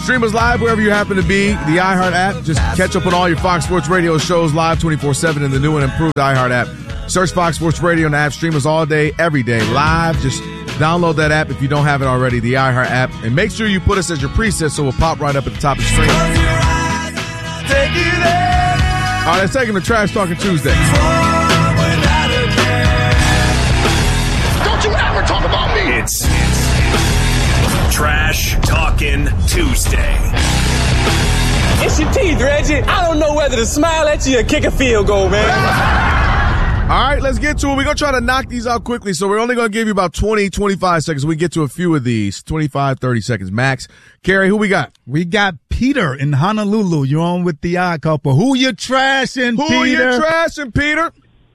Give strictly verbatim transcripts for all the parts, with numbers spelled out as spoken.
Stream us live wherever you happen to be. The iHeart app. Just catch up on all your Fox Sports Radio shows live twenty-four seven in the new and improved iHeart app. Search Fox Sports Radio in the app. Stream us all day, every day, live. Just download that app if you don't have it already, the iHeart app. And make sure you put us as your preset so we'll pop right up at the top of the stream. All right, let's take him to Trash Talking Tuesday. Don't you ever talk about me. It's, it's Trash Talking Tuesday. It's your teeth, Reggie. I don't know whether to smile at you or kick a field goal, man. All right, let's get to it. We're going to try to knock these out quickly, so we're only going to give you about twenty, twenty-five seconds. We get to a few of these, twenty-five, thirty seconds max. Carrie, who we got? We got Peter in Honolulu. You're on with the Odd Couple. Who you trashing, who Peter? Who you trashing, Peter?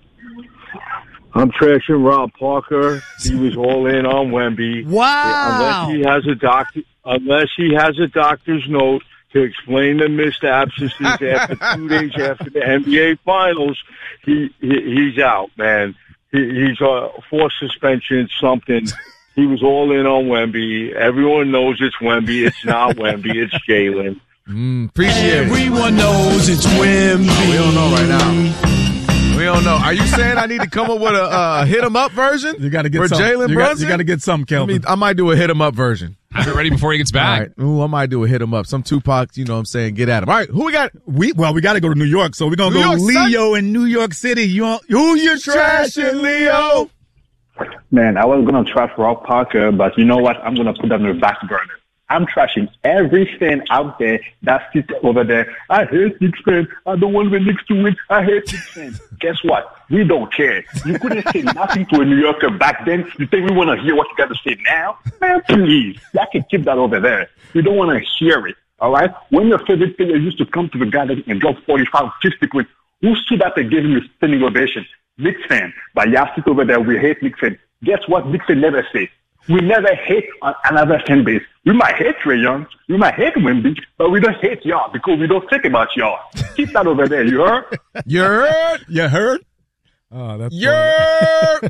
I'm trashing Rob Parker. He was all in on Wemby. Wow. Unless he has a doctor, unless he has a doctor's note to explain the missed absences after two days after the N B A Finals, he, he he's out, man. He, he's a forced suspension, something. He was all in on Wemby. Everyone knows it's Wemby. It's not Wemby. It's Jalen. Mm, appreciate it. Everyone knows it's Wemby. Oh, we don't know right now. We don't know. Are you saying I need to come up with a uh, hit 'em up version? You got to get for some. Jalen you Brunson. Got, you got to get some, Kelvin. I, mean, I might do a hit 'em up version. Have it ready before he gets back. All right. Ooh, I might do a hit 'em up. Some Tupac, you know what I'm saying, get at him. All right, who we got? We Well, we got to go to New York, so we're going to go York, Leo son? in New York City. You on, Who you trashing, Leo? Man, I was going to trash Rob Parker, but you know what? I'm going to put that on the back burner. I'm trashing everything out there that sits over there. I hate Knicks fans. I don't want the Knicks to win. I hate Knicks fans. Guess what? We don't care. You couldn't say nothing to a New Yorker back then. You think we want to hear what you got to say now? Man, please. I can keep that over there. We don't want to hear it. All right? When your favorite player used to come to the garden and drop forty-five, fifty quid, who stood up and gave him a standing ovation? Knicks fan. But y'all sit over there. We hate Knicks fans. Guess what? Knicks fans never say. We never hate another fan base. We might hate Trae Young, we might hate Wemby, but we don't hate y'all because we don't think about y'all. Keep that over there, you heard? You heard? You heard? Oh, that's You heard?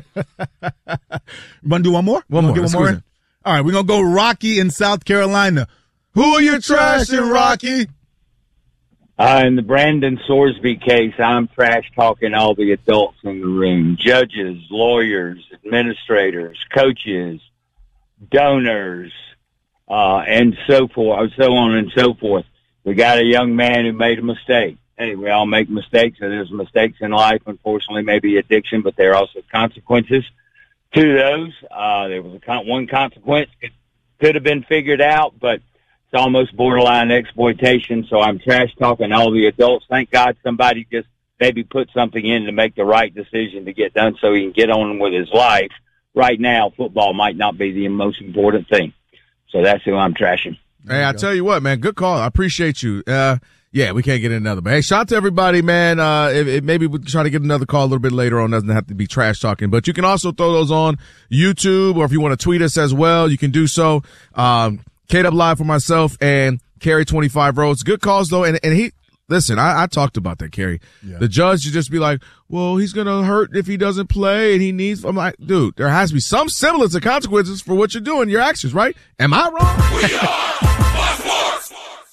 You want to do one more? One more. Get one more in? All right, we're going to go Rocky in South Carolina. Who you trashing, Rocky? Uh, in the Brandon Sorsby case, I'm trash talking all the adults in the room. Judges, lawyers, administrators, coaches, donors, uh, and so forth, so on and so forth. We got a young man who made a mistake. Hey, we all make mistakes, and there's mistakes in life, unfortunately, maybe addiction, but there are also consequences to those. Uh, there was a con- one consequence that could have been figured out, but it's almost borderline exploitation, so I'm trash talking all the adults. Thank God somebody just maybe put something in to make the right decision to get done so he can get on with his life. Right now, football might not be the most important thing. So that's who I'm trashing. Hey, I tell you what, man, good call. I appreciate you. Uh, yeah, we can't get another. But hey, shout out to everybody, man. Uh, if, if maybe we'll try to get another call a little bit later on. Doesn't have to be trash talking, but you can also throw those on YouTube, or if you want to tweet us as well, you can do so. Um, K-Dub Live for myself and Carrie twenty-five Roads. Good calls though, and and he. Listen, I, I talked about that, Kerry. Yeah. The judge should just be like, well, he's going to hurt if he doesn't play and he needs, I'm like, dude, there has to be some semblance of consequences for what you're doing, your actions, right? Am I wrong? We are Sports.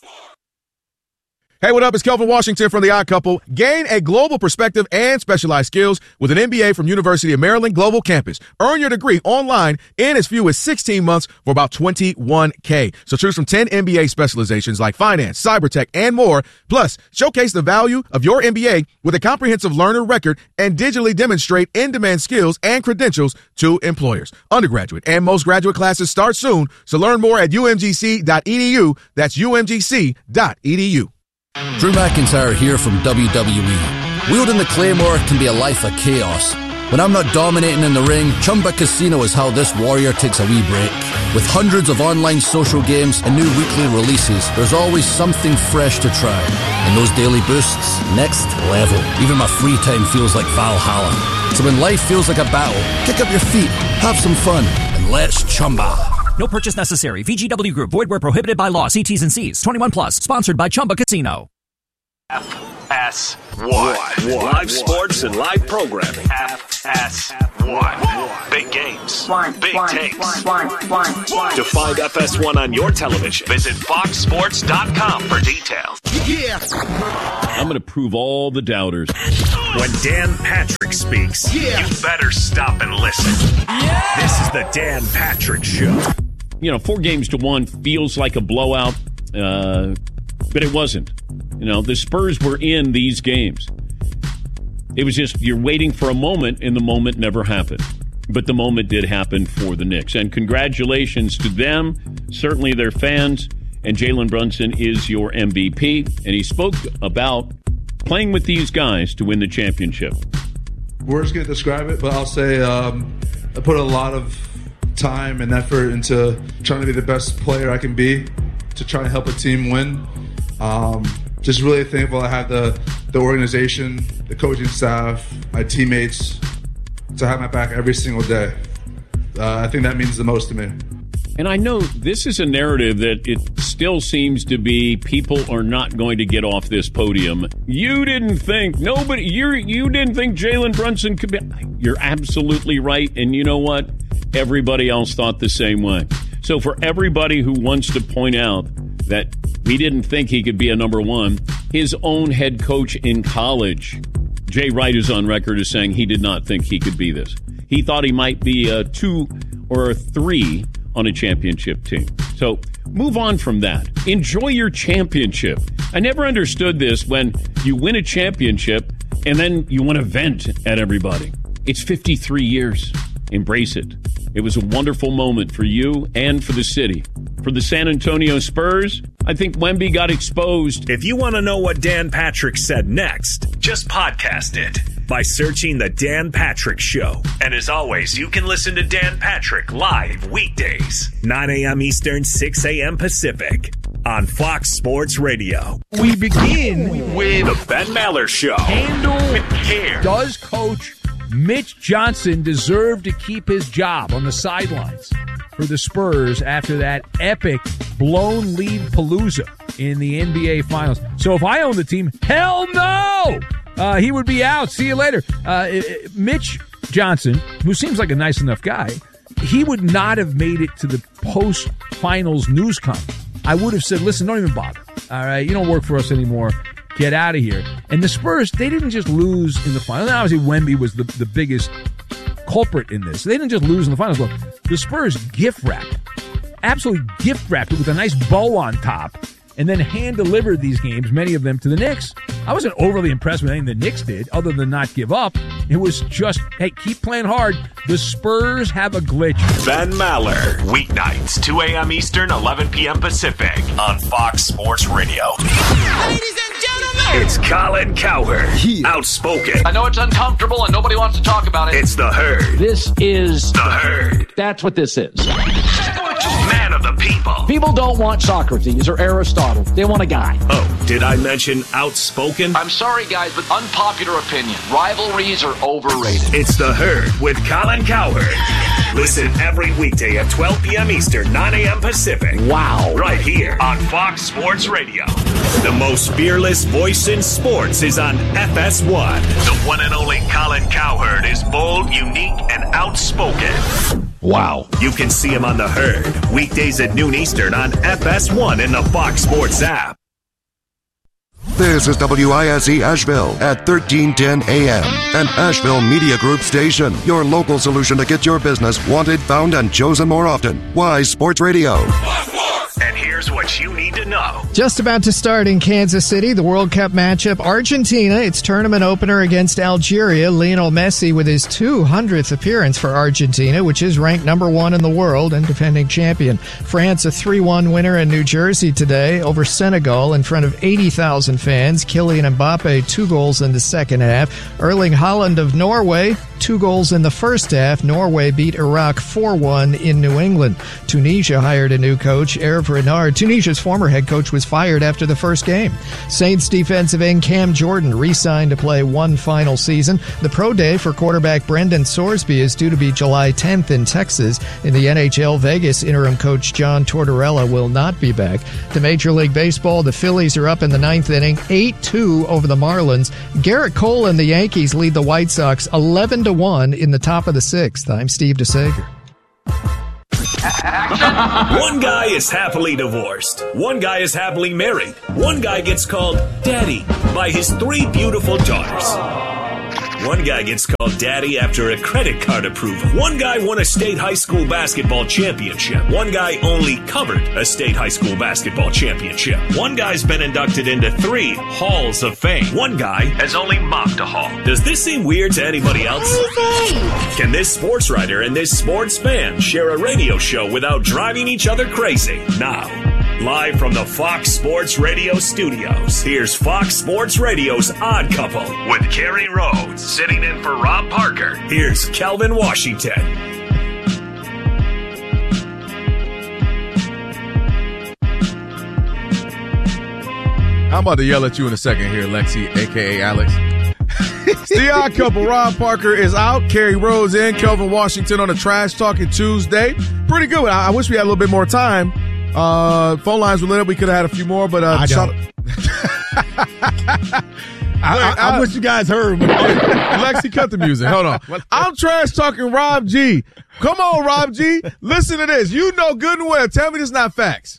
Hey, what up? It's Kelvin Washington from The Odd Couple. Gain a global perspective and specialized skills with an M B A from University of Maryland Global Campus. Earn your degree online in as few as sixteen months for about twenty-one K. So choose from ten M B A specializations like finance, cyber tech, and more. Plus, showcase the value of your M B A with a comprehensive learner record and digitally demonstrate in-demand skills and credentials to employers. Undergraduate and most graduate classes start soon. So learn more at U M G C dot E D U. That's U M G C dot E D U. Drew McIntyre here from W W E. Wielding the Claymore can be a life of chaos. When I'm not dominating in the ring, Chumba Casino is how this warrior takes a wee break. With hundreds of online social games and new weekly releases, there's always something fresh to try. And those daily boosts, next level. Even my free time feels like Valhalla. So when life feels like a battle, kick up your feet, have some fun, and let's Chumba. No purchase necessary. V G W Group. Void where prohibited by law. See T's and C's. twenty-one plus. Sponsored by Chumba Casino. S one. Live sports and live programming. F S one. Big games. Big takes. To find F S one on your television, visit fox sports dot com for details. Yeah. I'm going to prove all the doubters. When Dan Patrick speaks, yeah. you better stop and listen. Yeah. This is the Dan Patrick Show. You know, four games to one feels like a blowout, uh, but it wasn't. You know, the Spurs were in these games. It was just you're waiting for a moment, and the moment never happened. But the moment did happen for the Knicks. And congratulations to them, certainly their fans. And Jalen Brunson is your M V P. And he spoke about playing with these guys to win the championship. Words can't describe it, but I'll say um, I put a lot of time and effort into trying to be the best player I can be to try and help a team win. Um, just really thankful I have the, the organization, the coaching staff, my teammates to have my back every single day. Uh, I think that means the most to me. And I know this is a narrative that it still seems to be people are not going to get off this podium. You didn't think, nobody, you you didn't think Jalen Brunson could be. You're absolutely right. And you know what? Everybody else thought the same way. So for everybody who wants to point out that we didn't think he could be a number one, his own head coach in college, Jay Wright, is on record as saying he did not think he could be this. He thought he might be a two or a three on a championship team. So move on from that. Enjoy your championship. I never understood this when you win a championship and then you want to vent at everybody. It's fifty-three years. Embrace it. It was a wonderful moment for you and for the city. For the San Antonio Spurs, I think Wemby got exposed. If you want to know what Dan Patrick said next, just podcast it by searching The Dan Patrick Show. And as always, you can listen to Dan Patrick live weekdays, nine a.m. Eastern, six a.m. Pacific, on Fox Sports Radio. We begin with The Ben Maller Show. Handle with care. Does Coach Mitch Johnson deserve to keep his job on the sidelines for the Spurs after that epic blown lead palooza in the N B A Finals? So if I own the team, hell no! Uh, he would be out. See you later. Uh, Mitch Johnson, who seems like a nice enough guy, he would not have made it to the post-finals news conference. I would have said, listen, don't even bother. All right, you don't work for us anymore. Get out of here. And the Spurs, they didn't just lose in the finals. Now, obviously, Wemby was the, the biggest culprit in this. They didn't just lose in the finals. Look, the Spurs gift wrapped, absolutely gift wrapped it with a nice bow on top, and then hand-delivered these games, many of them, to the Knicks. I wasn't overly impressed with anything the Knicks did, other than not give up. It was just, hey, keep playing hard. The Spurs have a glitch. Ben Maller, weeknights, two a.m. Eastern, eleven p.m. Pacific, on Fox Sports Radio. Ladies and gentlemen, it's Colin Cowherd, yeah. Outspoken. I know it's uncomfortable and nobody wants to talk about it. It's The Herd. This is The Herd. That's what this is. Man of the people. People don't want Socrates or Aristotle. They want a guy. Oh, did I mention outspoken? I'm sorry, guys, but unpopular opinion. Rivalries are overrated. It's The Herd with Colin Cowherd. Listen every weekday at twelve p.m. Eastern, nine a.m. Pacific. Wow. Right here on Fox Sports Radio. The most fearless voice in sports is on F S one. The one and only Colin Cowherd is bold, unique, and outspoken. Wow. You can see him on The Herd, weekdays at noon Eastern on F S one in the Fox Sports app. This is W I S E Asheville at thirteen ten A M, an Asheville Media Group station. Your local solution to get your business wanted, found, and chosen more often. Wise Sports Radio. And here's what you need to know. Just about to start in Kansas City, the World Cup matchup. Argentina, its tournament opener against Algeria. Lionel Messi with his two hundredth appearance for Argentina, which is ranked number one in the world and defending champion. France, a three one winner in New Jersey today over Senegal in front of eighty thousand fans. Kylian Mbappe, two goals in the second half. Erling Haaland of Norway, two goals in the first half. Norway beat Iraq four one in New England. Tunisia hired a new coach, Hervé Renard. Tunisia's former head coach was fired after the first game. Saints defensive end Cam Jordan re-signed to play one final season. The pro day for quarterback Brendan Sorsby is due to be July tenth in Texas. In the N H L, Vegas interim coach John Tortorella will not be back. To Major League Baseball, the Phillies are up in the ninth inning, eight two over the Marlins. Garrett Cole and the Yankees lead the White Sox eleven to one in the top of the sixth. I'm Steve DeSager. One guy is happily divorced. One guy is happily married. One guy gets called daddy by his three beautiful daughters. One guy gets called daddy after a credit card approval. One guy won a state high school basketball championship. One guy only covered a state high school basketball championship. One guy's been inducted into three halls of fame. One guy has only mopped a hall. Does this seem weird to anybody else? Can this sports writer and this sports fan share a radio show without driving each other crazy? Now, live from the Fox Sports Radio studios, here's Fox Sports Radio's Odd Couple with Kerry Rhodes sitting in for Rob Parker. Here's Kelvin Washington. I'm about to yell at you in a second here, Lexi, a k a. Alex. The Odd Couple, Rob Parker is out. Kerry Rhodes in. Kelvin Washington on a Trash Talking Tuesday. Pretty good. I, I wish we had a little bit more time. Uh, phone lines were lit up. We could have had a few more, but uh, I shout I, I, I, I wish you guys heard. Lexi, cut the music. Hold on. I'm Trash Talking Rob G. Come on, Rob G. Listen to this. You know good and well. Tell me this is not facts.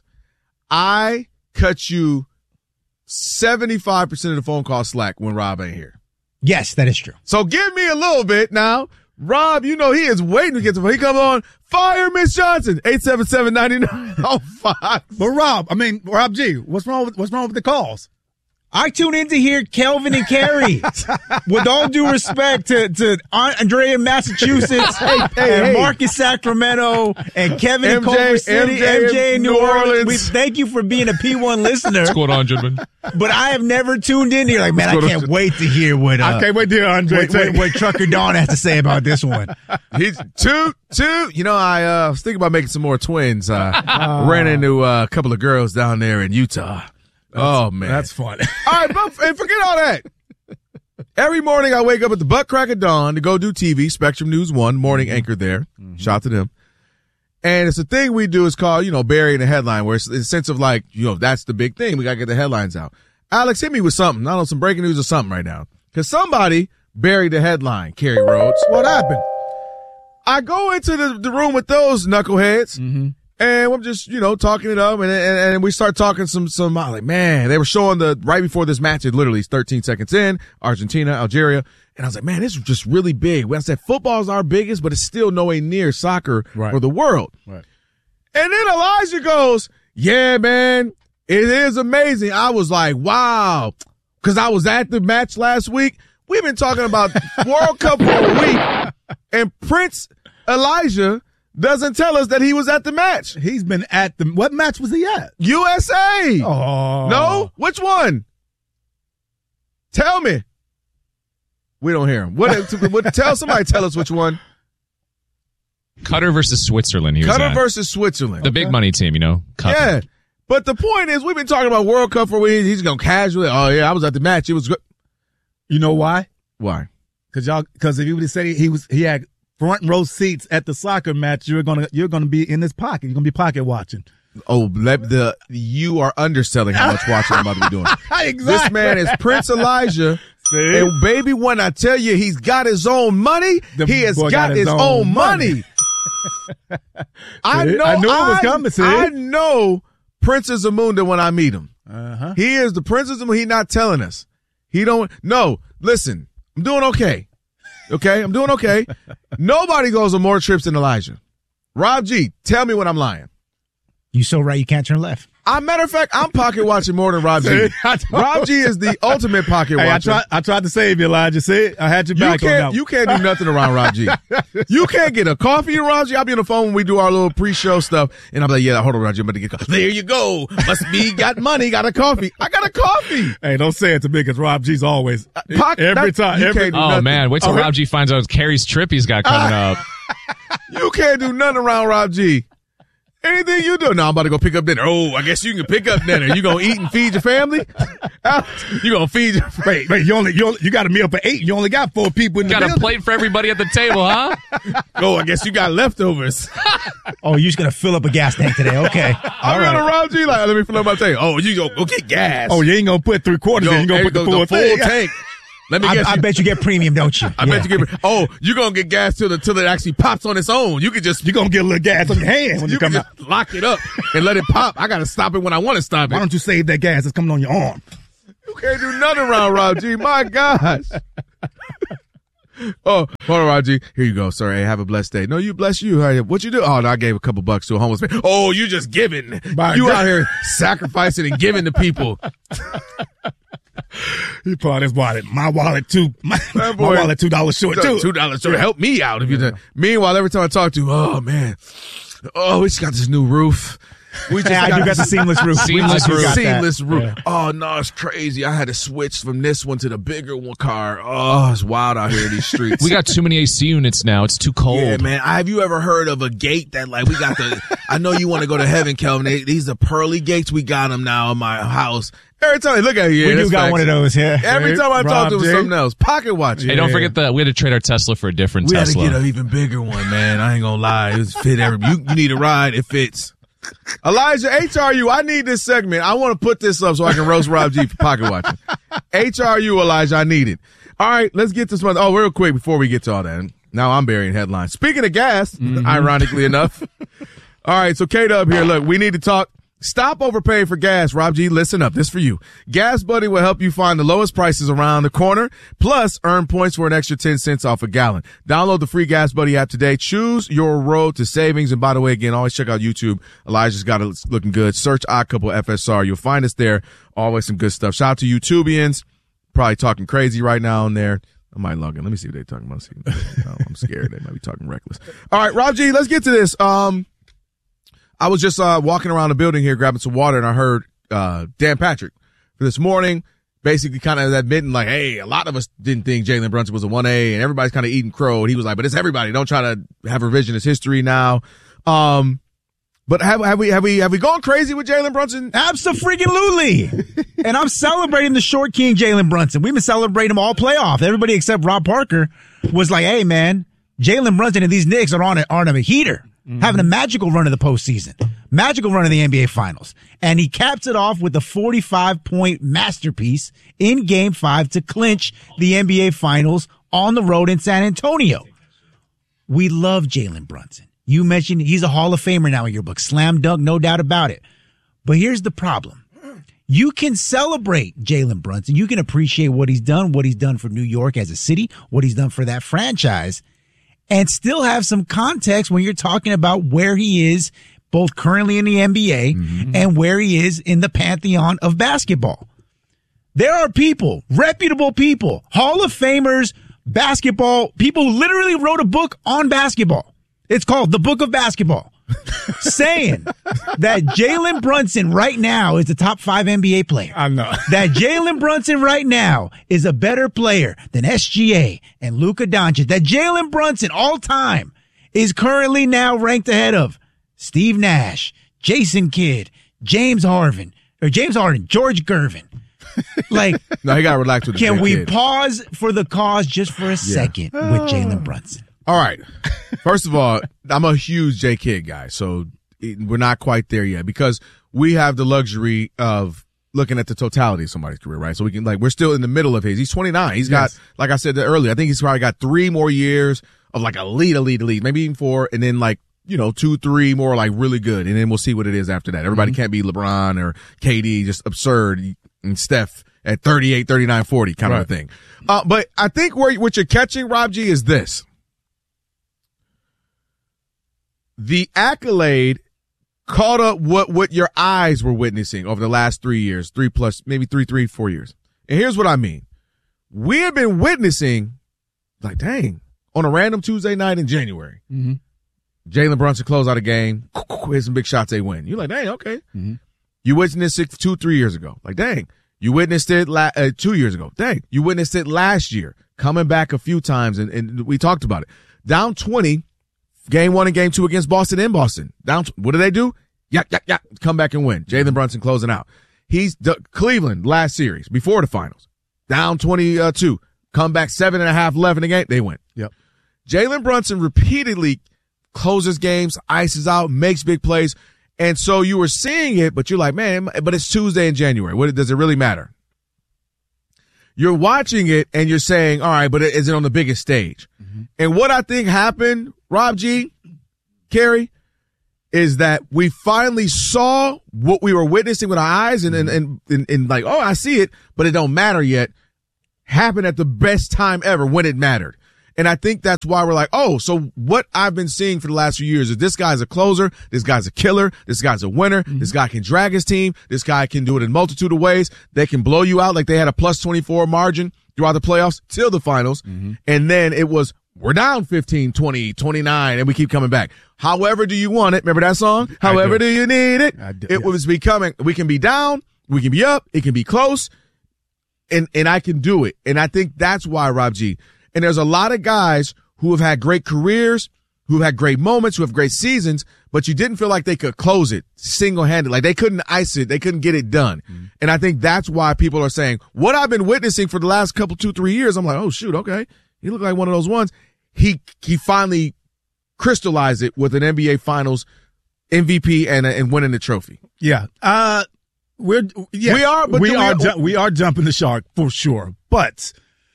I cut you seventy-five percent of the phone call slack when Rob ain't here. Yes, that is true. So give me a little bit now. Rob, you know he is waiting to get to He comes on, fire Miss Johnson, eight seven seven, nine nine oh five. But Rob, I mean, Rob G, what's wrong with, what's wrong with the calls? I tune in to hear Kelvin and Kerry. With all due respect to, to Aunt Andrea in Massachusetts, hey, hey, and hey. Marcus Sacramento, and Kevin M J, in Culver City, M J M J in New, New Orleans. Orleans. We thank you for being a P one listener. What's going on, gentlemen? But I have never tuned in here. Like, man, I can't wait to hear what uh, I can't wait to hear Andre what, what, what Trucker Dawn has to say about this one. He's two, two. You know, I uh, was thinking about making some more twins. Uh, uh, ran into uh, a couple of girls down there in Utah. Oh, man. That's fun. All right, but and forget all that. Every morning I wake up at the butt crack of dawn to go do T V, Spectrum News one, morning anchor there. Mm-hmm. Shout out to them. And it's a thing we do is called, you know, burying the headline, where it's a sense of like, you know, that's the big thing. We got to get the headlines out. Alex, hit me with something. I don't know, some breaking news or something right now. Because somebody buried the headline, Kerry Rhodes. What happened? I go into the, the room with those knuckleheads. Mm-hmm. And I'm just, you know, talking it up, and, and and we start talking some, some, I'm like, man, they were showing the, right before this match, it literally is thirteen seconds in, Argentina, Algeria, and I was like, man, this is just really big. When I said football is our biggest, but it's still nowhere near soccer right. for the world. Right. And then Elijah goes, yeah, man, it is amazing. I was like, wow, because I was at the match last week. We've been talking about World Cup for a week, and Prince Elijah doesn't tell us that he was at the match. He's been at the, what match was he at? U S A. Oh. No? Which one? Tell me. We don't hear him. What, what, tell somebody, tell us which one. Qatar versus Switzerland. He was Qatar at. versus Switzerland. The okay. big money team, you know. Qatar. Yeah. But the point is, we've been talking about World Cup for a week. He's going to casually, oh, yeah, I was at the match. It was good. You know why? Why? Because y'all, because if you would have said he was, he had front row seats at the soccer match, you're gonna you're gonna be in his pocket. You're gonna be pocket watching. Oh, let the you are underselling how much watching I'm about to be doing. Exactly. This man is Prince Elijah. See? And baby, when I tell you he's got his own money, the he has got, got his, his own, own money. money. I know. I knew I, it was coming. See? I know Prince is Zamunda when I meet him. Uh-huh. He is the Prince of Zamunda. He's not telling us. He don't. No, listen. I'm doing okay. Okay, I'm doing okay. Nobody goes on more trips than Elijah. Rob G, tell me when I'm lying. You so right. You can't turn left. Uh, matter of fact, I'm pocket watching more than Rob G. Rob G is the ultimate pocket Hey, I watcher. tried, I tried to save you, Elijah. See, I had your You back on that can't, one. you can't do nothing around Rob G. You can't get a coffee around Rob G. I'll be on the phone when we do our little pre-show stuff, and I'm like, yeah, hold on, Rob G, I'm about to get coffee. There you go. Must be got money, got a coffee. I got a coffee. Hey, don't say it to me because Rob G's always Pocket- every that- time. you Every, can't do Oh, nothing. man. Wait till Oh, Rob G finds out Carrie's trip he's got coming up. You can't do nothing around Rob G. Anything you do. No, I'm about to go pick up dinner. Oh, I guess you can pick up dinner. You gonna eat and feed your family? You gonna feed your wait, wait, you only you, only, you got a meal for eight. You only got four people in the Got a building. plate for everybody at the table, huh? Oh, I guess you got leftovers. Oh, you're just gonna fill up a gas tank today? Okay, all I'm right. gonna Rob G like, let me fill up my tank. Oh, you go go get gas. Oh, you ain't gonna put three quarters in. You gonna hey, put the go- full, the full thing. tank. Let me I, guess. I you, bet you get premium, don't you? I bet you get. Oh, you gonna get gas till the till it actually pops on its own. You could just You gonna get a little gas on your hand when you, you come can out. just lock it up and let it pop. I gotta stop it when I want to stop Why it. don't you save that gas that's coming on your arm? You can't do nothing around Rob G. My gosh. Oh, hold on, Rob G. Here you go, sir. Hey, have a blessed day. No, you bless you. Hey, what you do? Oh, no, I gave a couple bucks to a homeless man. Oh, you just giving. My you God. out here sacrificing and giving to people. He probably his wallet. My wallet too. My, my boy- wallet two dollars short too. Two dollars short. Help me out if you done. Meanwhile, every time I talk to, oh man, oh we just got this new roof. We just Yeah, I do got the seamless roof. Seamless I do roof. got that. Seamless roof. Yeah. Oh no, it's crazy. I had to switch from this one to the bigger one car. Oh, it's wild out here in these streets. We got too many A C units now. It's too cold. Yeah, man. Have you ever heard of a gate that like we got the? I know you want to go to heaven, Kelvin. They, these are pearly gates. We got them now in my house. Every time I look at you, We do got one of those here. Every time I Rob talk to him, J. it's something else. Pocket watch. Hey, don't forget that we had to trade our Tesla for a different We had to Tesla. get an even bigger one, man. I ain't gonna lie. It fit every. You, you need a ride. It fits. Elijah, H R U, I need this segment. I want to put this up so I can roast Rob G for pocket watching. H R U, Elijah, I need it. All right, let's get to some. Oh, real quick before we get to all that. Now I'm burying headlines. Speaking of gas, Mm-hmm. ironically enough. All right, so K-Dub here. Look, we need to talk. Stop overpaying for gas. Rob G, listen up. This for you. Gas Buddy will help you find the lowest prices around the corner. Plus, earn points for an extra ten cents off a gallon. Download the free Gas Buddy app today. Choose your road to savings. And by the way, again, always check out YouTube. Elijah's got it looking good. Search Odd Couple F S R. You'll find us there. Always some good stuff. Shout out to YouTubians. Probably talking crazy right now on there. I might log in. Let me see what they're talking about. See, no, I'm scared. They might be talking reckless. All right, Rob G, let's get to this. Um, I was just uh, walking around the building here grabbing some water, and I heard uh, Dan Patrick for this morning basically kind of admitting like, hey, a lot of us didn't think Jalen Brunson was a one A, and everybody's kind of eating crow. And he was like, but it's everybody. Don't try to have revisionist history now. Um, but have, have we have we have we gone crazy with Jalen Brunson? Absolutely. And I'm celebrating the short king Jalen Brunson. We've been celebrating him all playoff. Everybody except Rob Parker was like, hey, man, Jalen Brunson and these Knicks are on, a, on a heater. Mm-hmm. Having a magical run of the postseason, magical run of the N B A Finals. And he caps it off with a forty-five point masterpiece in game five to clinch the N B A Finals on the road in San Antonio. We love Jalen Brunson. You mentioned he's a Hall of Famer now in your book. Slam dunk, no doubt about it. But here's the problem. You can celebrate Jalen Brunson. You can appreciate what he's done, what he's done for New York as a city, what he's done for that franchise, and still have some context when you're talking about where he is both currently in the N B A mm-hmm. and where he is in the pantheon of basketball. There are people, reputable people, Hall of Famers, basketball, people who literally wrote a book on basketball. It's called The Book of Basketball. Saying that Jalen Brunson right now is the top five N B A player. I know. That Jalen Brunson right now is a better player than S G A and Luka Doncic. That Jalen Brunson all time is currently now ranked ahead of Steve Nash, Jason Kidd, James Harden, or James Harden, George Gervin. Like, no, he got relaxed with the Can we kid. pause for the cause just for a yeah. second with Jalen Brunson? All right. First of all, I'm a huge J. Kidd guy, so we're not quite there yet because we have the luxury of looking at the totality of somebody's career, right? So we can, like, we're still in the middle of his. He's twenty-nine. He's yes. got, like I said earlier, I think he's probably got three more years of like elite, elite, elite, maybe even four, and then like, you know, two, three more like really good, and then we'll see what it is after that. Everybody mm-hmm. can't be LeBron or K D, just absurd, and Steph at thirty-eight, thirty-nine, forty kind right. of a thing. Uh, but I think where what you're catching, Rob G, is this. The accolade caught up what, what your eyes were witnessing over the last three years, three plus, maybe three, three, four years. And here's what I mean. We have been witnessing, like, dang, on a random Tuesday night in January, Mm-hmm. Jalen Brunson close out a game, hit some big shots, they win. You're like, dang, okay. Mm-hmm. You witnessed it two, three years ago. Like, dang. You witnessed it la- uh, two years ago. Dang. You witnessed it last year, coming back a few times, and, and we talked about it. Down twenty, game one and game two against Boston in Boston. Down, t- what do they do? Yeah, yeah, yeah. Come back and win. Jalen Brunson closing out. He's d- Cleveland last series, before the finals. Down twenty-two. Come back seven and a half, eleven a game. They win. Yep. Jalen Brunson repeatedly closes games, ices out, makes big plays. And so you were seeing it, but you're like, man, but it's Tuesday in January. What does it really matter? You're watching it and you're saying, all right, but is it on the biggest stage? Mm-hmm. And what I think happened, Rob G, Kerry, is that we finally saw what we were witnessing with our eyes and, and, and, and, and like, oh, I see it, but it don't matter yet. Happened at the best time ever when it mattered. And I think that's why we're like, oh, so what I've been seeing for the last few years is this guy's a closer, this guy's a killer, this guy's a winner, mm-hmm. this guy can drag his team, this guy can do it in a multitude of ways. They can blow you out like they had a plus twenty-four margin throughout the playoffs till the finals. Mm-hmm. And then it was, we're down fifteen, twenty, twenty-nine, and we keep coming back. However do you want it? Remember that song? However do. do you need it? Do, it yes. was becoming, we can be down, we can be up, it can be close, and, and I can do it. And I think that's why, Rob G, and there's a lot of guys who have had great careers, who have had great moments, who have great seasons, but you didn't feel like they could close it single-handed. Like they couldn't ice it. They couldn't get it done. Mm-hmm. And I think that's why people are saying, what I've been witnessing for the last couple, two, three years, I'm like, oh, shoot, okay. He looked like one of those ones. He he finally crystallized it with an N B A Finals M V P and, and winning the trophy. Yeah. Uh, we're, yes, we are, but we are, we, ju- we are jumping the shark for sure. But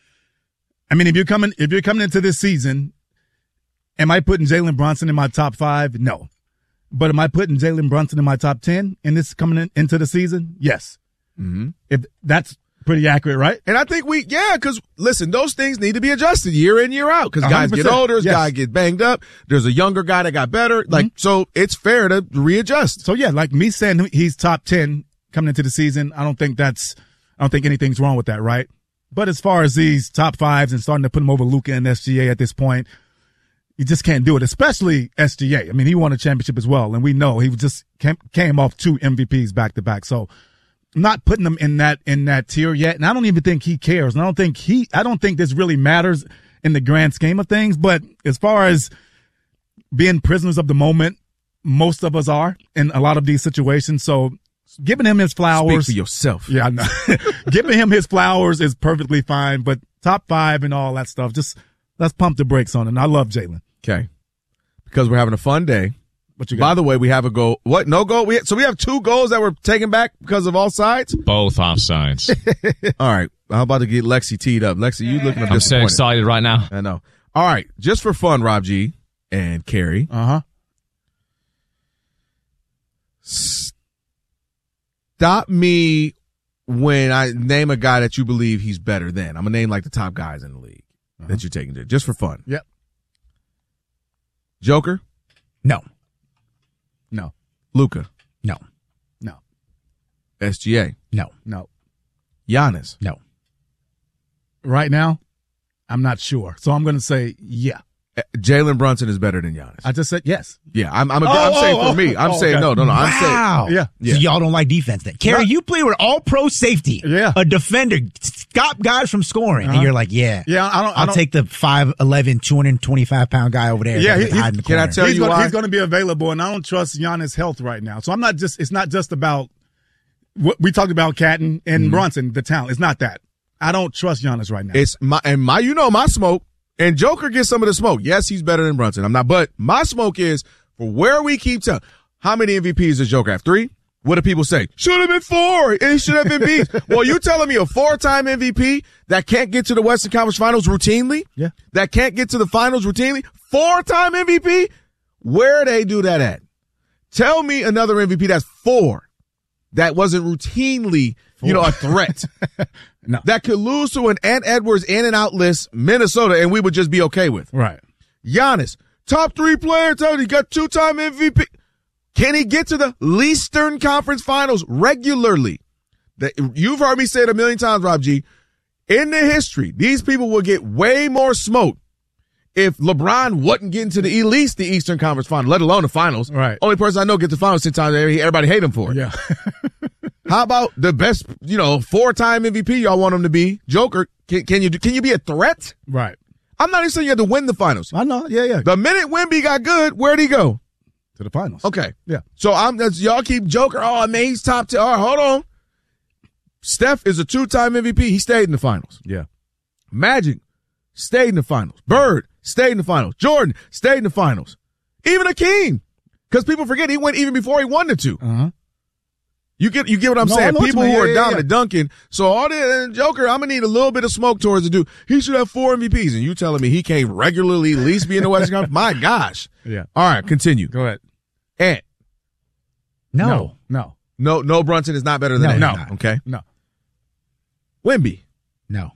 I mean, if you're coming, if you're coming into this season, am I putting Jalen Brunson in my top five? No. But am I putting Jalen Brunson in my top ten in this coming in, into the season? Yes. Mm-hmm. If that's pretty accurate, right? And I think we, yeah, because listen, those things need to be adjusted year in, year out. Because guys get older, yes. guys get banged up. There's a younger guy that got better. Like, mm-hmm. so it's fair to readjust. So yeah, like me saying he's top ten coming into the season, I don't think that's, I don't think anything's wrong with that, right? But as far as these top fives and starting to put them over Luka and S G A at this point, you just can't do it, especially S G A. I mean, he won a championship as well, and we know he just came, came off two M V Ps back to back. So I'm not putting him in that in that tier yet, and I don't even think he cares. And I don't think he, I don't think this really matters in the grand scheme of things. But as far as being prisoners of the moment, most of us are in a lot of these situations. So giving him his flowers. Speak for yourself. Yeah, I know. Giving him his flowers is perfectly fine, but top five and all that stuff, just let's pump the brakes on it. And I love Jalen. Okay. Because we're having a fun day. What you got? By the way, we have a goal. What? No goal? We, so we have two goals that were taken back because of offsides? Both offsides. All right. I'm about to get Lexi teed up. Lexi, you looking up I'm so excited right now. I know. All right. Just for fun, Rob G and Kerry. Uh-huh. Stop me when I name a guy that you believe he's better than. I'm going to name like the top guys in the league uh-huh. that you're taking to, just for fun. Yep. Joker? No. No. Luka? No. No. S G A? No. No. Giannis? No. Right now, I'm not sure. So I'm going to say yeah. Jalen Brunson is better than Giannis. I just said yes. Yeah, I'm. I'm, a, oh, I'm saying oh, for me. I'm oh, saying okay. no, no, no. I'm wow. saying yeah. yeah. So y'all don't like defense then. Kerry, you play with all pro safety. Yeah. A defender. Stop guys from scoring. Uh-huh. And you're like, yeah. Yeah, I don't. I I'll don't, take the five eleven, two twenty-five pound guy over there. Yeah, he, he, hide in the can corner. I tell he's you gonna, why? He's going to be available, and I don't trust Giannis' health right now. So I'm not just, it's not just about what we talked about Catton and mm-hmm. Brunson, the talent. It's not that. I don't trust Giannis right now. It's my, and my, you know, my smoke. And Joker gets some of the smoke. Yes, he's better than Brunson. I'm not, but my smoke is for where we keep telling. How many M V Ps does Joker have? Three? What do people say? Should have been four. It should have been beats. Well, you telling me a four-time M V P that can't get to the Western Conference Finals routinely? Yeah. That can't get to the finals routinely? Four-time M V P? Where they do that at? Tell me another M V P that's four that wasn't routinely, four. you know, a threat. No. That could lose to an Ant Edwards in and out list, Minnesota, and we would just be okay with. Right. Giannis, top three player, he got two-time M V P. Can he get to the Eastern Conference Finals regularly? That you've heard me say it a million times, Rob G. In the history, these people will get way more smoke if LeBron wasn't getting to the at least the Eastern Conference Final, let alone the Finals. Right. Only person I know gets to the Finals ten times. Everybody hate him for it. Yeah. How about the best, you know, four-time M V P y'all want him to be? Joker, can, can you can you be a threat? Right. I'm not even saying you have to win the Finals. I know. Yeah, yeah. The minute Wemby got good, where'd he go? To the Finals. Okay. Yeah. So I'm that's y'all keep Joker. Oh, man, he's top ten. All right, hold on. Steph is a two-time M V P. He stayed in the Finals. Yeah. Magic stayed in the Finals. Bird stayed in the Finals. Jordan stayed in the Finals. Even Akeem, because people forget he went even before he won the two. Uh-huh. You get you get what I'm No, I saying? know what People you mean. who Yeah, are yeah, dominant, yeah. Duncan. So all the Joker, I'm gonna need a little bit of smoke towards the dude. He should have four M V Ps, and you telling me he can't regularly at least be in the Western Conference? My gosh. Yeah. All right, continue. Go ahead. Ant. No. No. No. No, no Brunson is not better than No, Ant. no. Okay. No. Wemby. No.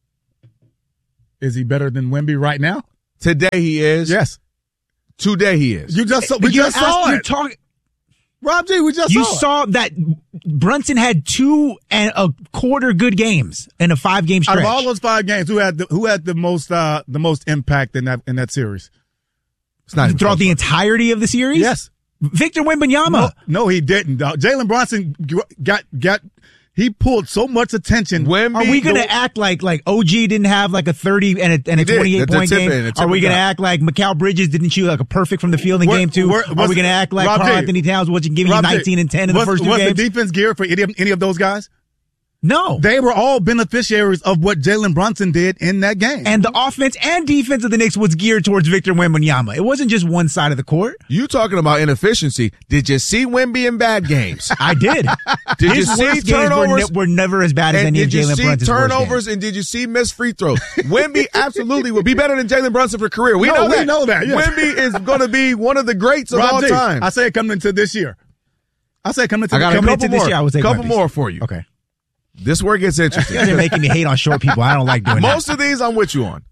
Is he better than Wemby right now? Today he is. Yes. Today he is. You just saw, we You just asked- saw you're it. talking- Rob G, we just You saw, it. saw that Brunson had two and a quarter good games in a five game Out stretch. of all those five games, who had the, who had the most uh, the most impact in that in that series? It's not even throughout close, the bro. entirety of the series? Yes. Victor Wembanyama. No, no, he didn't. dog. Jalen Brunson got got he pulled so much attention. Wemby, Are we going the- to act like like O G didn't have like a thirty and a, and a He did. twenty-eight The- the point tip game? in, the tip Are we in going to got. act like Mikal Bridges didn't shoot like a perfect from the field in Where- game two? where- Are what's- we going to act like Rob Karl J. Anthony Towns wasn't giving you Rob J, nineteen and ten in the was- first two was games? the defense geared for any of, any of those guys? No. They were all beneficiaries of what Jalen Brunson did in that game. And the offense and defense of the Knicks was geared towards Victor Wembanyama. It wasn't just one side of the court. You talking about inefficiency. Did you see Wemby in bad games? I did. Did His you see worst games were, turnovers? ne- were never as bad as And any of did you Jalen see Brunson's worst turnovers games. and did you see missed free throws? Wemby absolutely will be better than Jalen Brunson for career. We No, know we that. know that, yes. Wemby is going to be one of the greats of Rob all G, time. I say it coming into this year. I say it coming into I got a coming couple into this more. year, I would say couple Wemby's. more for you. Okay. This where it gets interesting. You guys are making me hate on short people. I don't like doing Most that. of these I'm with you on.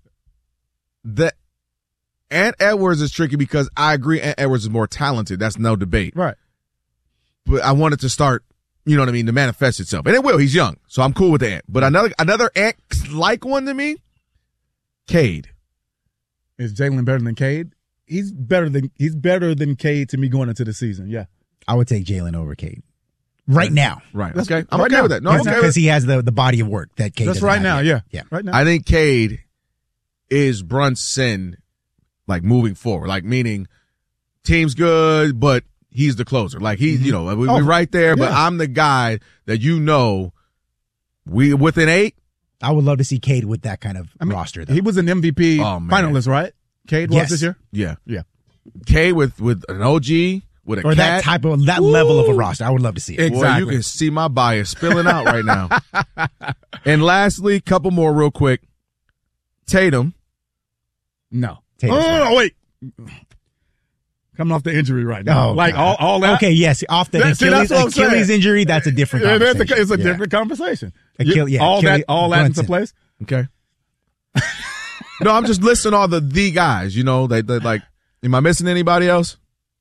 The Ant Edwards is tricky because I agree Ant Edwards is more talented. That's no debate. Right. But I want it to start, you know what I mean, to manifest itself. And it will. He's young. So I'm cool with the Ant. But another another Ant-like one to me, Cade. Is Jalen better than Cade? He's better than he's better than Cade to me going into the season. Yeah. I would take Jalen over Cade. Right now. Right. That's- Okay. I'm right okay now. with that. No, I'm That's okay Because with he has the, the body of work that Cade That's doesn't right have now. yet. Yeah. Yeah. Right now. I think Cade is Brunson, like moving forward, like meaning team's good, but he's the closer. Like he's, you know, we, Oh, we're right there, but yeah. I'm the guy that you know we within eight. I would love to see Cade with that kind of I mean, roster, though. he was an M V P Oh, man. finalist, right? Cade was Yes. this year? Yeah. Yeah. Cade with, with an O G, with a or cat. that type of, that level of a roster. I would love to see it. Boy, Exactly. you can see my bias spilling out right now. And lastly, couple more real quick. Tatum. No. Tatum's oh, better. no, wait. Coming off the injury right now. Oh, like God. all, all that. Okay, yes, off the That- see, Achilles, that's what I'm saying. Achilles injury, that's a different Yeah, conversation. that's a, it's a Yeah. different conversation. Achille- yeah, all Achille- that, all that into Brunson. place. Okay. No, I'm just listing all the the guys, you know, they, they like, am I missing anybody else?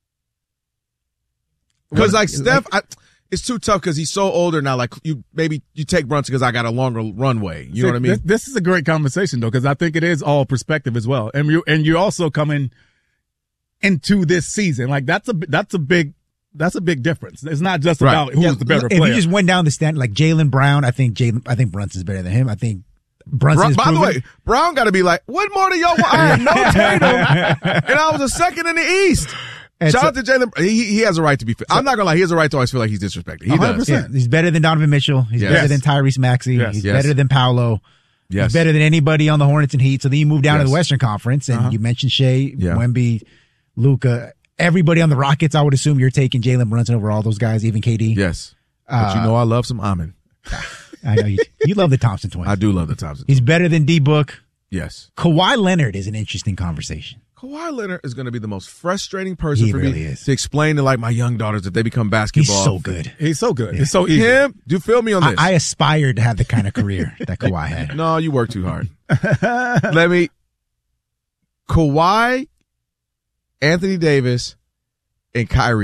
Because like Steph, I, it's too tough because he's so older now. Like you, maybe you take Brunson because I got a longer runway. You See, know what I mean? This, this is a great conversation though, because I think it is all perspective as well, and you and you're also coming into this season like that's a that's a big that's a big difference. It's not just Right. about who's Yeah, the better if player. you just went down the stand like Jaylen Brown, I think Jaylen, I think Brunson's better than him. I think Brunson's Bro- by the proven- way, Brown got to be like, what more do y'all want? I had no Tatum, and I was a second in the East. And Shout so- out to Jalen. He, he has a right to be. I'm not gonna lie. He has a right to always feel like he's disrespected. He one hundred does. percent. Yeah, he's better than Donovan Mitchell. He's Yes. better than Tyrese Maxey. Yes. He's Yes. better than Paolo. Yes. He's better than anybody on the Hornets and Heat. So then you move down to Yes. the Western Conference, and Uh-huh. you mentioned Shea, Yeah. Wemby, Luka, everybody on the Rockets. I would assume you're taking Jalen Brunson over all those guys, even K D. Yes. But you Uh, know I love some Amin. I know you. You love the Thompson twins. I do love the Thompson. He's better than D Book. Yes. Kawhi Leonard is an interesting conversation. Kawhi Leonard is going to be the most frustrating person He for really me is. to explain to like my young daughters if they become He's basketball. so good. He's so good. It's so easy. Him, do you feel me on I, this? I aspired to have the kind of career that Kawhi had. no, you work too hard. Let me. Kawhi, Anthony Davis, and Kyrie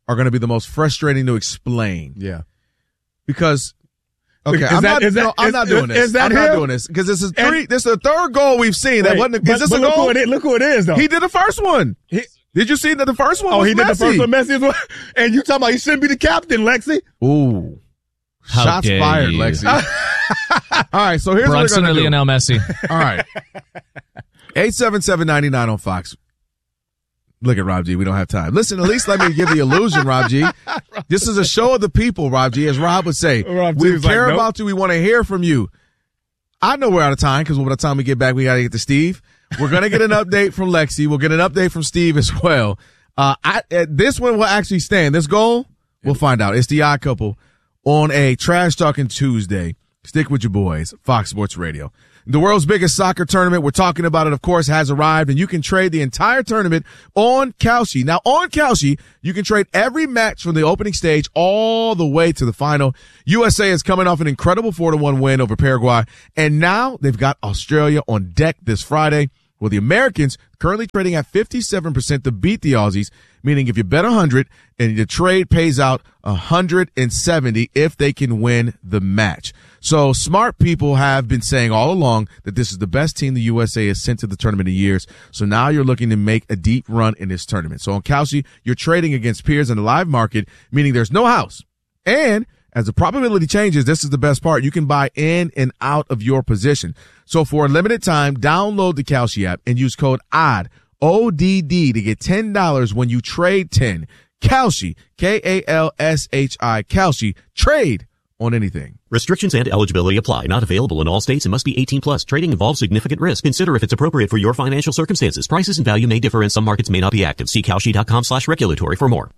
are going to be the most frustrating to explain. Yeah. Because, okay, Is I'm, that- not, is that- no, I'm is- not doing is- this. is that I'm not him? doing this because this is And- three. This is the third goal we've seen. That Wait, wasn't. but- Is this but a look goal? Who it is, look who it is, though. He did the first one. He- did you see that the first one? Oh, was he did Messi. the first one, Messi as well. And you talking about he shouldn't be the captain, Lexi? Ooh. How Shots dare fired, you. Lexi. All right, so here's Brunson what or we're going to do. Lionel Messi? All right. eight seven seven, nine nine on Fox. Look at Rob G. We don't have time. Listen, at least let me give the illusion, Rob G. This is a show of the people, Rob G. As Rob would say, Rob G we was care like, nope. about you. We want to hear from you. I know we're out of time because by the time we get back, we got to get to Steve. We're going to get an update from Lexi. We'll get an update from Steve as well. Uh, I, uh, this one will actually stand. This goal, we'll find out. It's the Odd Couple on a Trash Talking Tuesday. Stick with your boys, Fox Sports Radio. The world's biggest soccer tournament, we're talking about it, of course, has arrived, and you can trade the entire tournament on Kalshi. Now, on Kalshi, you can trade every match from the opening stage all the way to the final. U S A is coming off an incredible four to one win over Paraguay, and now they've got Australia on deck this Friday. Well, the Americans currently trading at fifty-seven percent to beat the Aussies, meaning if you bet one hundred and the trade pays out one hundred seventy if they can win the match. So smart people have been saying all along that this is the best team the U S A has sent to the tournament in years. So now you're looking to make a deep run in this tournament. So on Kalshi, you're trading against peers in the live market, meaning there's no house. And as the probability changes, this is the best part. You can buy in and out of your position. So for a limited time, download the Kalshi app and use code O D D, O D D, to get ten dollars when you trade ten. Kalshi, K A L S H I, Kalshi. Trade on anything. Restrictions and eligibility apply. Not available in all states and must be eighteen plus. Trading involves significant risk. Consider if it's appropriate for your financial circumstances. Prices and value may differ and some markets may not be active. See Kalshi.com slash regulatory for more.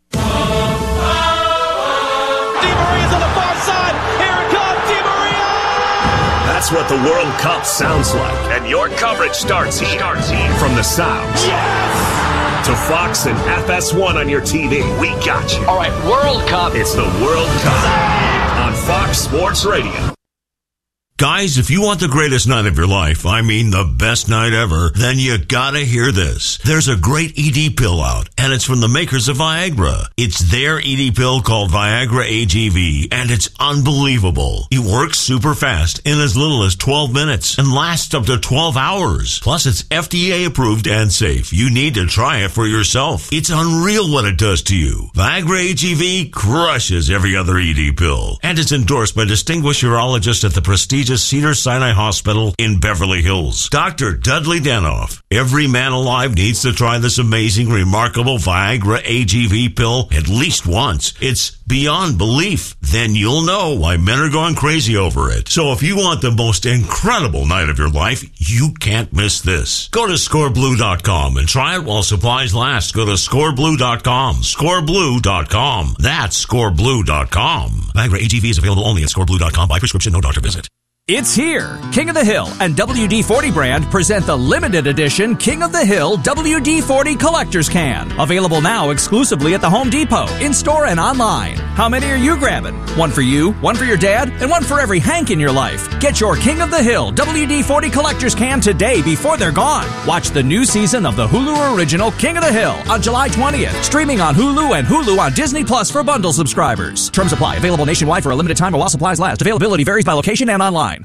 That's what the World Cup sounds like. And your coverage starts here. Starts here. From the sounds. Yes! To Fox and F S one on your T V. We got you. All right, World Cup. It's the World Cup on Fox Sports Radio. Guys, if you want the greatest night of your life, I mean the best night ever, then you gotta hear this. There's a great E D pill out, and it's from the makers of Viagra. It's their E D pill called Viagra A G V, and it's unbelievable. It works super fast in as little as twelve minutes and lasts up to twelve hours. Plus, it's F D A approved and safe. You need to try it for yourself. It's unreal what it does to you. Viagra A G V crushes every other E D pill, and it's endorsed by distinguished urologist at the prestigious Cedars-Sinai Hospital in Beverly Hills, Doctor Dudley Danoff. Every man alive needs to try this amazing, remarkable Viagra A G V pill at least once. It's beyond belief. Then you'll know why men are going crazy over it. So if you want the most incredible night of your life, you can't miss this. Go to score blue dot com and try it while supplies last. Go to score blue dot com. score blue dot com. That's score blue dot com. Viagra A G V is available only at score blue dot com by prescription, no doctor visit. It's here. King of the Hill and W D forty brand present the limited edition King of the Hill W D forty Collector's Can. Available now exclusively at the Home Depot, in-store and online. How many are you grabbing? One for you, one for your dad, and one for every Hank in your life. Get your King of the Hill W D forty Collector's Can today before they're gone. Watch the new season of the Hulu original King of the Hill on July twentieth. Streaming on Hulu and Hulu on Disney Plus for bundle subscribers. Terms apply. Available nationwide for a limited time while supplies last. Availability varies by location and online.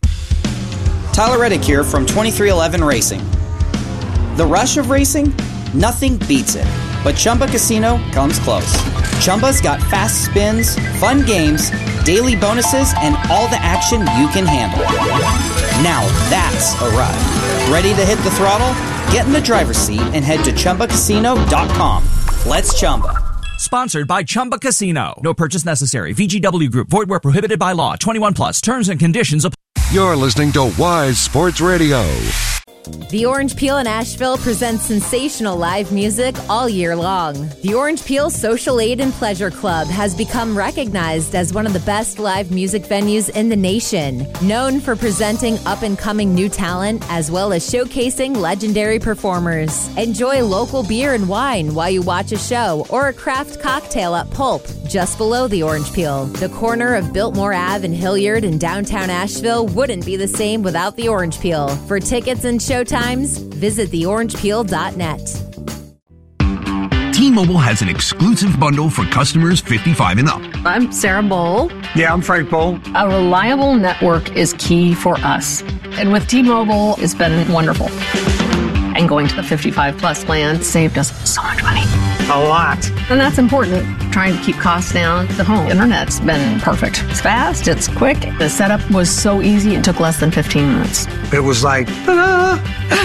Tyler Reddick here from twenty-three eleven Racing. The rush of racing? Nothing beats it. But Chumba Casino comes close. Chumba's got fast spins, fun games, daily bonuses, and all the action you can handle. Now that's a ride. Ready to hit the throttle? Get in the driver's seat and head to Chumba Casino dot com. Let's Chumba. Sponsored by Chumba Casino. No purchase necessary. V G W Group. Void where prohibited by law. twenty-one plus. Terms and conditions apply. You're listening to Wise Sports Radio. The Orange Peel in Asheville presents sensational live music all year long. The Orange Peel Social Aid and Pleasure Club has become recognized as one of the best live music venues in the nation, known for presenting up-and-coming new talent as well as showcasing legendary performers. Enjoy local beer and wine while you watch a show or a craft cocktail at Pulp, just below the Orange Peel. The corner of Biltmore Avenue and Hilliard in downtown Asheville wouldn't be the same without the Orange Peel. For tickets and showtimes, visit the orange peel dot net. T-Mobile has an exclusive bundle for customers fifty-five and up. I'm Sarah Bowl. Yeah, I'm Frank Bowl. A reliable network is key for us. And with T-Mobile, it's been wonderful. And going to the fifty-five plus plan saved us so much money. A lot. And that's important. Trying to keep costs down. The home internet's been perfect. It's fast, it's quick. The setup was so easy, it took less than fifteen minutes. It was like, ta-da!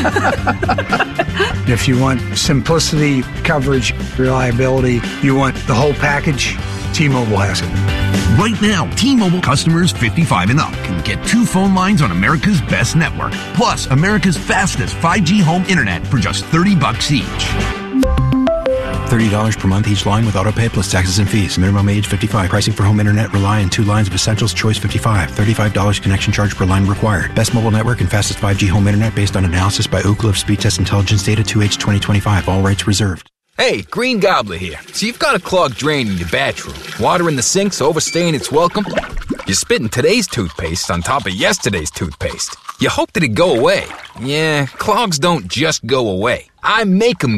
If you want simplicity, coverage, reliability, you want the whole package, T-Mobile has it. Right now, T-Mobile customers fifty-five and up can get two phone lines on America's best network, plus America's fastest five G home internet for just thirty bucks each. thirty dollars per month each line with autopay plus taxes and fees. Minimum age fifty-five. Pricing for home internet rely on two lines of Essentials Choice fifty-five. thirty-five dollars connection charge per line required. Best mobile network and fastest five G home internet based on analysis by Ookla of Speed Test Intelligence data two H twenty twenty-five. All rights reserved. Hey, Green Gobbler here. So you've got a clogged drain in your bathroom. Water in the sink's overstaying its welcome. You're spitting today's toothpaste on top of yesterday's toothpaste. You hope that it go away. Yeah, clogs don't just go away. I make them